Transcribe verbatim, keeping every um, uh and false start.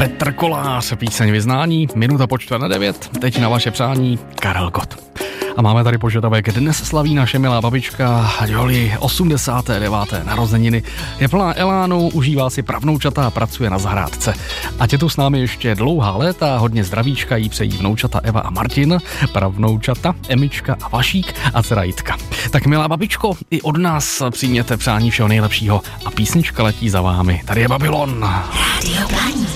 Petr Kolář, píseň Vyznání, minuta po čtvrt na devět, teď na vaše přání Karel Gott. A máme tady požadavek, dnes slaví naše milá babička Joli osmdesáté deváté narozeniny. Je plná elánu, užívá si pravnoučata a pracuje na zahrádce. Ať je tu s námi ještě dlouhá léta, hodně zdravíčka jí přejí vnoučata Eva a Martin, pravnoučata Emička a Vašík a dcera Jitka. Tak milá babičko, i od nás přijměte přání všeho nejlepšího a písnička letí za vámi. Tady je Babylon. Rádio Plání.